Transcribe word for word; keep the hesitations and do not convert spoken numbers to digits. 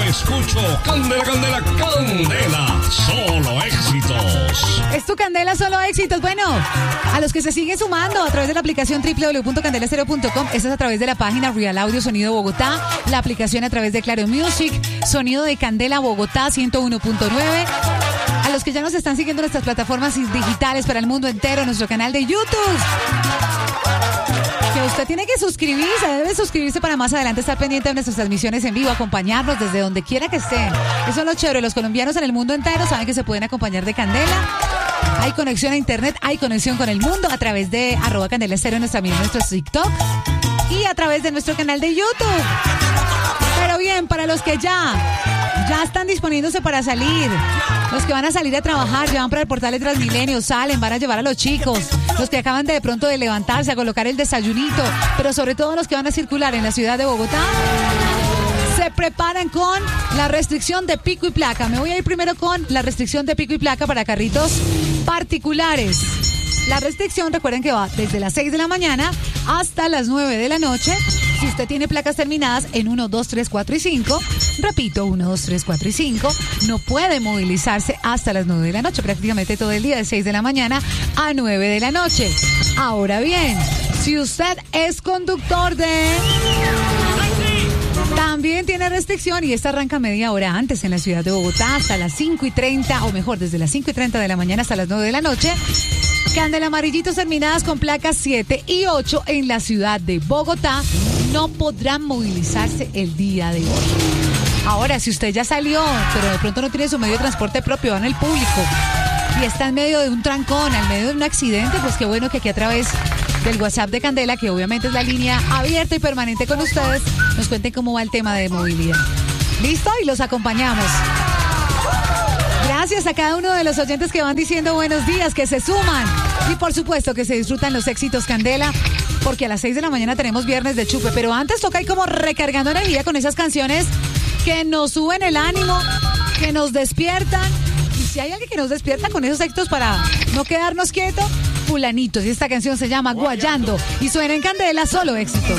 escucho Candela, Candela, Candela. Solo éxitos. Es tu Candela, solo éxitos. Bueno, a los que se siguen sumando a través de la aplicación doble u doble u doble u punto candela estéreo punto com, esta es a través de la página Real Audio Sonido Bogotá, la aplicación a través de Claro Music, Sonido de Candela Bogotá ciento uno punto nueve. A los que ya nos están siguiendo en nuestras plataformas digitales para el mundo entero, nuestro canal de YouTube. Que usted tiene que suscribirse, debe suscribirse para más adelante estar pendiente de nuestras transmisiones en vivo, acompañarnos desde donde quiera que estén. Eso es lo chévere, los colombianos en el mundo entero saben que se pueden acompañar de Candela. Hay conexión a internet, hay conexión con el mundo a través de arroba Candela Estéreo, nuestra, nuestro TikTok y a través de nuestro canal de YouTube. Pero bien, para los que ya, ya están disponiéndose para salir, los que van a salir a trabajar, ya van para el portal de Transmilenio, salen, van a llevar a los chicos, los que acaban de de pronto de levantarse, a colocar el desayunito, pero sobre todo los que van a circular en la ciudad de Bogotá, se preparan con la restricción de pico y placa. Me voy a ir primero con la restricción de pico y placa para carritos particulares. La restricción, recuerden que va desde las seis de la mañana hasta las nueve de la noche. Si usted tiene placas terminadas en uno, dos, tres, cuatro y cinco, repito, uno, dos, tres, cuatro y cinco, no puede movilizarse hasta las nueve de la noche, prácticamente todo el día, de seis de la mañana a nueve de la noche. Ahora bien, si usted es conductor de... También tiene restricción y esta arranca media hora antes en la ciudad de Bogotá hasta las cinco y treinta, o mejor, desde las cinco y treinta de la mañana hasta las nueve de la noche. Candela amarillitos terminadas con placas siete y ocho en la ciudad de Bogotá no podrán movilizarse el día de hoy. Ahora, si usted ya salió, pero de pronto no tiene su medio de transporte propio, va en el público y está en medio de un trancón, en medio de un accidente, pues qué bueno que aquí a través del WhatsApp de Candela, que obviamente es la línea abierta y permanente con ustedes, nos cuenten cómo va el tema de movilidad. ¿Listo? Y los acompañamos. Gracias a cada uno de los oyentes que van diciendo buenos días, que se suman. Y por supuesto que se disfrutan los éxitos Candela, porque a las seis de la mañana tenemos viernes de chupe. Pero antes toca ir como recargando energía con esas canciones que nos suben el ánimo, que nos despiertan. Y si hay alguien que nos despierta con esos éxitos para no quedarnos quietos, fulanitos. Y esta canción se llama Guayando y suena en Candela, solo éxitos.